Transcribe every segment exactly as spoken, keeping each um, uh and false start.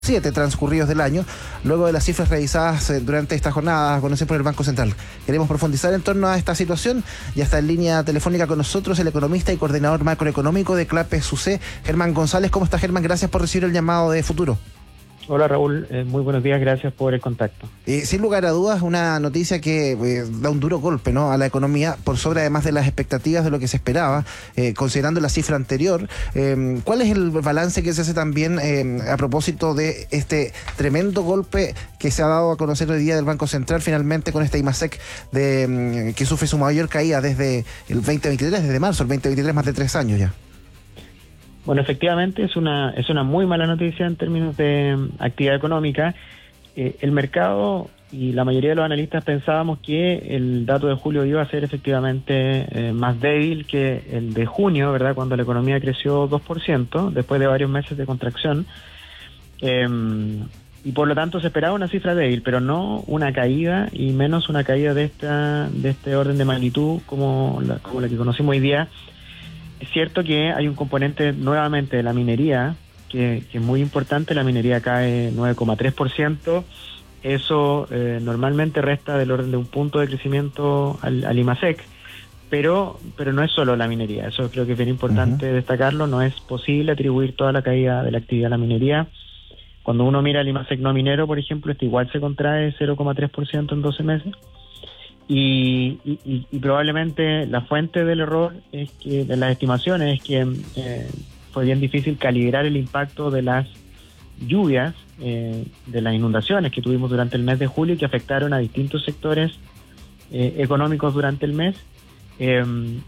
siete transcurridos del año, luego de las cifras revisadas eh, durante esta jornada conocida por el Banco Central. Queremos profundizar en torno a esta situación. Ya está en línea telefónica con nosotros el economista y coordinador macroeconómico de CLAPE S U C, Germán González. ¿Cómo está, Germán? Gracias por recibir el llamado de Futuro. Hola Raúl, eh, muy buenos días, gracias por el contacto. Eh, sin lugar a dudas, una noticia que eh, da un duro golpe, ¿no?, a la economía, por sobre además de las expectativas de lo que se esperaba, eh, considerando la cifra anterior. Eh, ¿Cuál es el balance que se hace también eh, a propósito de este tremendo golpe que se ha dado a conocer hoy día del Banco Central, finalmente con esta IMASEC de, que sufre su mayor caída desde el veinte veintitrés, desde marzo, el veinte veintitrés, más de tres años ya? Bueno, efectivamente es una es una muy mala noticia en términos de actividad económica. Eh, el mercado y la mayoría de los analistas pensábamos que el dato de julio iba a ser efectivamente eh, más débil que el de junio, ¿verdad?, cuando la economía creció dos por ciento después de varios meses de contracción. Eh, y por lo tanto se esperaba una cifra débil, pero no una caída, y menos una caída de esta de este orden de magnitud como la, como la que conocimos hoy día. Es cierto que hay un componente nuevamente de la minería, que, que es muy importante. La minería cae nueve coma tres por ciento. Eso eh, normalmente resta del orden de un punto de crecimiento al, al IMASEC, pero, pero no es solo la minería. Eso creo que es bien importante uh-huh. destacarlo. No es posible atribuir toda la caída de la actividad a la minería. Cuando uno mira el IMASEC no minero, por ejemplo, este igual se contrae cero coma tres por ciento en doce meses. Y, y, y probablemente la fuente del error es que de las estimaciones es que eh, fue bien difícil calibrar el impacto de las lluvias, eh, de las inundaciones que tuvimos durante el mes de julio, que afectaron a distintos sectores eh, económicos durante el mes. Eh,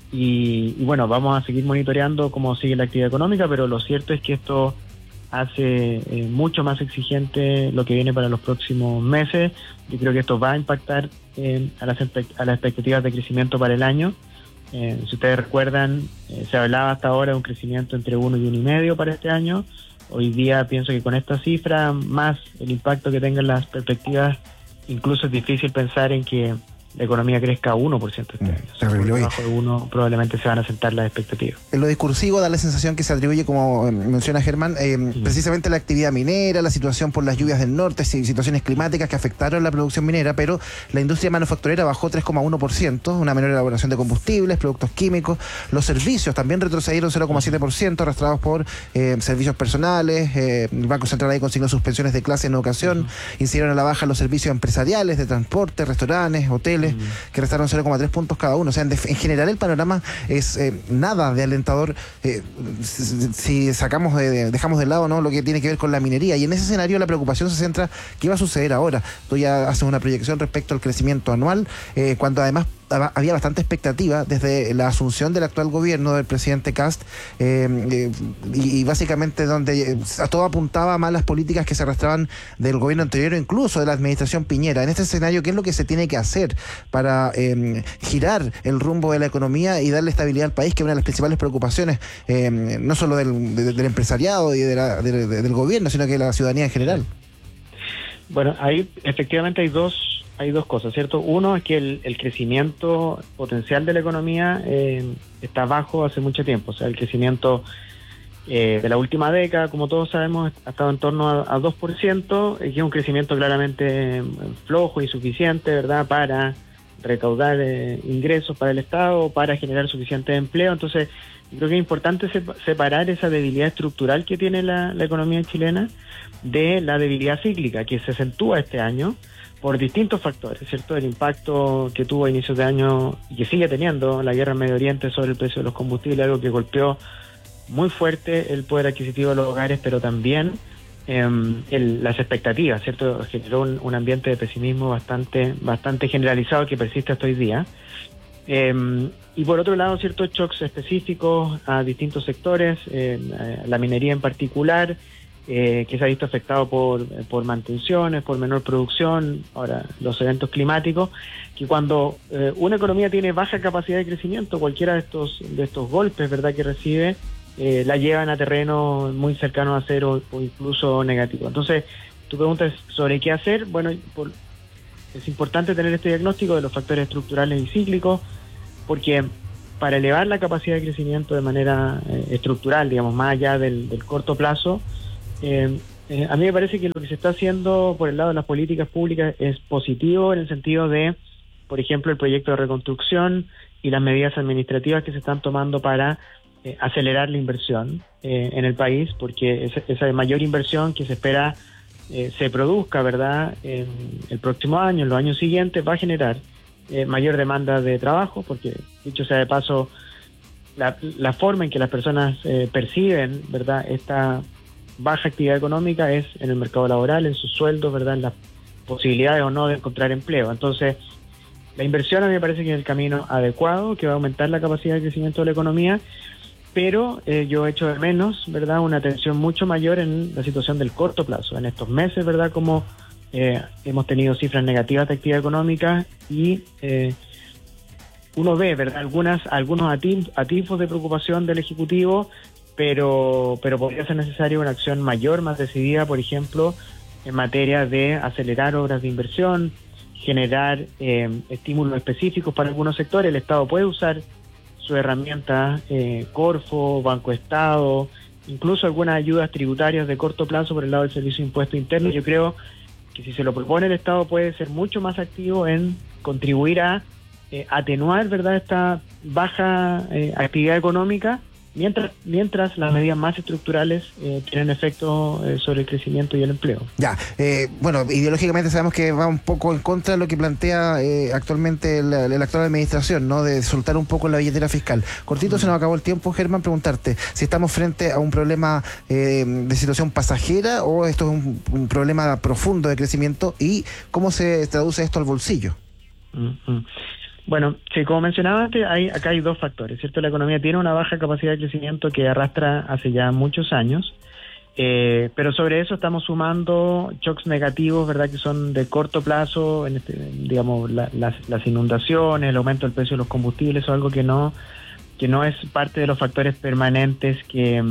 y, y bueno, vamos a seguir monitoreando cómo sigue la actividad económica, pero lo cierto es que esto hace eh, mucho más exigente lo que viene para los próximos meses. Yo creo que esto va a impactar eh, a, las a las expectativas de crecimiento para el año. Eh, si ustedes recuerdan, eh, se hablaba hasta ahora de un crecimiento entre uno y uno y medio para este año. Hoy día pienso que con esta cifra, más el impacto que tengan las perspectivas, incluso es difícil pensar en que la economía crezca a uno por ciento este año. O sea, por debajo de uno probablemente se van a sentar las expectativas. En lo discursivo da la sensación que se atribuye, como menciona Germán, eh, sí. precisamente la actividad minera, la situación por las lluvias del norte, situaciones climáticas que afectaron la producción minera, pero la industria manufacturera bajó tres coma uno por ciento, una menor elaboración de combustibles, productos químicos. Los servicios también retrocedieron cero coma siete por ciento, arrastrados por eh, servicios personales. Eh, el Banco Central ahí consignó suspensiones de clases en educación, uh-huh. incidieron a la baja los servicios empresariales de transporte, restaurantes, hoteles, que restaron cero coma tres puntos cada uno. O sea, en, en general el panorama es eh, nada de alentador eh, si, si sacamos de, dejamos de lado, ¿no?, lo que tiene que ver con la minería. Y en ese escenario la preocupación se centra qué va a suceder ahora. Tú ya haces una proyección respecto al crecimiento anual, eh, cuando además había bastante expectativa desde la asunción del actual gobierno del presidente Kast, eh, eh, y, y básicamente donde a todo apuntaba a malas políticas que se arrastraban del gobierno anterior, incluso de la administración Piñera. En este escenario, ¿qué es lo que se tiene que hacer para eh, girar el rumbo de la economía y darle estabilidad al país, que es una de las principales preocupaciones, eh, no solo del, de, del empresariado y de la, de, de, del gobierno, sino que de la ciudadanía en general? Bueno, ahí efectivamente hay dos Hay dos cosas, ¿cierto? Uno es que el, el crecimiento potencial de la economía eh, está bajo hace mucho tiempo. O sea, el crecimiento eh, de la última década, como todos sabemos, ha estado en torno a, a dos por ciento, que es un crecimiento claramente flojo, insuficiente, ¿verdad?, para recaudar eh, ingresos para el Estado, para generar suficiente empleo. Entonces, yo creo que es importante separar esa debilidad estructural que tiene la, la economía chilena de la debilidad cíclica, que se acentúa este año por distintos factores, ¿cierto? El impacto que tuvo a inicios de año y que sigue teniendo la guerra en Medio Oriente sobre el precio de los combustibles, algo que golpeó muy fuerte el poder adquisitivo de los hogares, pero también eh, el, las expectativas, ¿cierto? Generó un, un ambiente de pesimismo bastante bastante generalizado que persiste hasta hoy día. Eh, y por otro lado, ciertos shocks específicos a distintos sectores, eh, la minería en particular, Eh, que se ha visto afectado por, por mantenciones, por menor producción, ahora los eventos climáticos, que cuando eh, una economía tiene baja capacidad de crecimiento, cualquiera de estos de estos golpes, ¿verdad?, que recibe, eh, la llevan a terreno muy cercano a cero o incluso negativo. Entonces, tu pregunta es sobre qué hacer. Bueno, por, es importante tener este diagnóstico de los factores estructurales y cíclicos, porque para elevar la capacidad de crecimiento de manera eh, estructural, digamos, más allá del, del corto plazo, Eh, Eh, a mí me parece que lo que se está haciendo por el lado de las políticas públicas es positivo en el sentido de, por ejemplo, el proyecto de reconstrucción y las medidas administrativas que se están tomando para eh, acelerar la inversión eh, en el país, porque esa, esa mayor inversión que se espera eh, se produzca, ¿verdad?, en el próximo año, en los años siguientes, va a generar eh, mayor demanda de trabajo, porque, dicho sea de paso, la, la forma en que las personas eh, perciben, ¿verdad?, esta baja actividad económica es en el mercado laboral, en sus sueldos, ¿verdad?, en las posibilidades o no de encontrar empleo. Entonces, la inversión a mí me parece que es el camino adecuado, que va a aumentar la capacidad de crecimiento de la economía, pero eh, yo echo de menos, ¿verdad?, una atención mucho mayor en la situación del corto plazo. En estos meses, ¿verdad?, como eh, hemos tenido cifras negativas de actividad económica y eh, uno ve, ¿verdad?, algunas algunos atisbos de preocupación del Ejecutivo, pero pero podría ser necesaria una acción mayor, más decidida, por ejemplo, en materia de acelerar obras de inversión, generar eh, estímulos específicos para algunos sectores. El Estado puede usar su herramienta eh, Corfo, Banco Estado, incluso algunas ayudas tributarias de corto plazo por el lado del Servicio de Impuesto Interno. Yo creo que si se lo propone el Estado puede ser mucho más activo en contribuir a eh, atenuar, ¿verdad?, esta baja eh, actividad económica, Mientras, mientras las medidas más estructurales eh, tienen efecto eh, sobre el crecimiento y el empleo. Ya, eh, bueno, ideológicamente sabemos que va un poco en contra de lo que plantea eh, actualmente la, la actual administración, ¿no?, de soltar un poco la billetera fiscal. Cortito, mm. se nos acabó el tiempo, Germán, preguntarte si estamos frente a un problema eh, de situación pasajera o esto es un, un problema profundo de crecimiento y cómo se traduce esto al bolsillo. Mm-hmm. Bueno, sí, como mencionaba antes, hay, acá hay dos factores, ¿cierto? La economía tiene una baja capacidad de crecimiento que arrastra hace ya muchos años, eh, pero sobre eso estamos sumando shocks negativos, ¿verdad?, que son de corto plazo, en este, digamos, la, las, las inundaciones, el aumento del precio de los combustibles, o algo que no que no es parte de los factores permanentes que,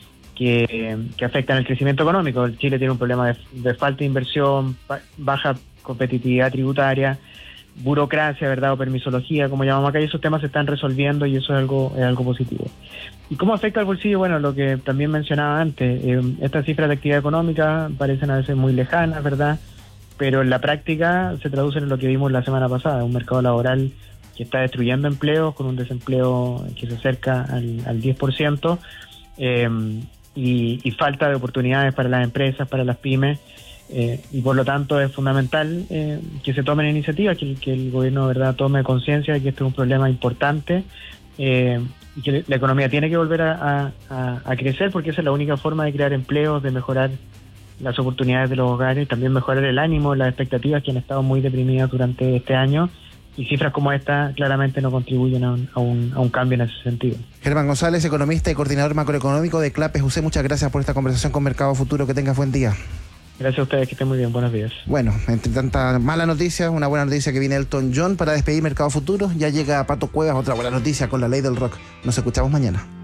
que, que afectan el crecimiento económico. Chile tiene un problema de, de falta de inversión, baja competitividad tributaria, burocracia, ¿verdad?, o permisología, como llamamos acá, y esos temas se están resolviendo y eso es algo es algo positivo. ¿Y cómo afecta al bolsillo? Bueno, lo que también mencionaba antes, eh, estas cifras de actividad económica parecen a veces muy lejanas, ¿verdad?, pero en la práctica se traducen en lo que vimos la semana pasada, un mercado laboral que está destruyendo empleos, con un desempleo que se acerca al, al diez por ciento, eh, y, y falta de oportunidades para las empresas, para las pymes. Eh, y por lo tanto es fundamental eh, que se tomen iniciativas, que, que el gobierno, ¿verdad?, tome conciencia de que este es un problema importante eh, y que la economía tiene que volver a, a, a crecer, porque esa es la única forma de crear empleos, de mejorar las oportunidades de los hogares, también mejorar el ánimo, las expectativas que han estado muy deprimidas durante este año, y cifras como esta claramente no contribuyen a un, a un, a un cambio en ese sentido. Germán González, economista y coordinador macroeconómico de Clapes U C, muchas gracias por esta conversación con Mercado Futuro, que tengas buen día. Gracias a ustedes, que estén muy bien, buenos días. Bueno, entre tantas malas noticias, una buena noticia que viene Elton John para despedir Mercado Futuro. Ya llega Pato Cuevas, otra buena noticia con la ley del rock. Nos escuchamos mañana.